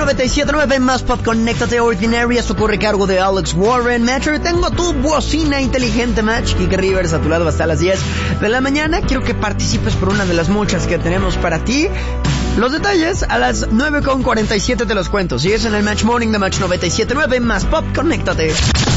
97.9 más pop, conéctate. Ordinary, esto corre cargo de Alex Warren. Matcher, tengo tu bocina inteligente, Match. Kike Rivers a tu lado hasta las 10 de la mañana. Quiero que participes por una de las muchas que tenemos para ti. Los detalles a las 9:47 te los cuento. Sigues en el Match Morning de Match 97.9 más pop, conéctate.